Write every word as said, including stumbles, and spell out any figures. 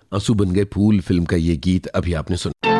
आंसू बन गए फूल फिल्म का ये गीत अभी आपने सुना।